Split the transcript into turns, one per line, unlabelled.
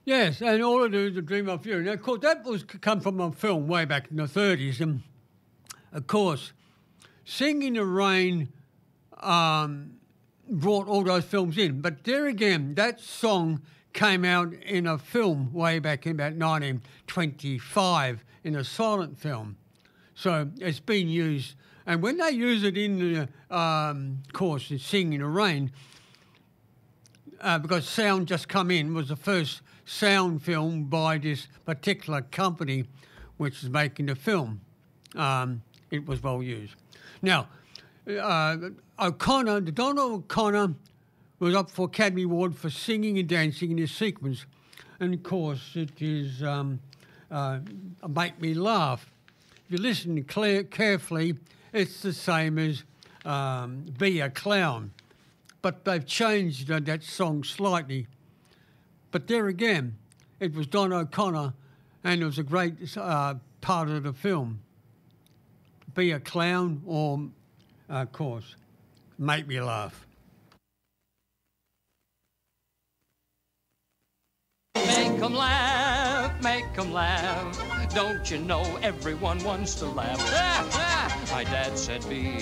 Yes, and all I do is dream of you. Now, of course, that was come from a film way back in the 30s, and of course, Sing in the Rain brought all those films in. But there again, that song came out in a film way back in about 1925 in a silent film. So it's been used. And when they use it in the course, in Sing in the Rain, because sound just come in, was the first sound film by this particular company which is making the film. It was well used. Now, Donald O'Connor was up for Academy Award for singing and dancing in this sequence. And of course, it is Make Me Laugh. If you listen carefully, it's the same as Be a Clown. But they've changed that song slightly. But there again, it was Don O'Connor, and it was a great part of the film. Be a Clown, or, of course, Make Me Laugh.
Make 'em laugh, don't you know everyone wants to laugh? My dad said be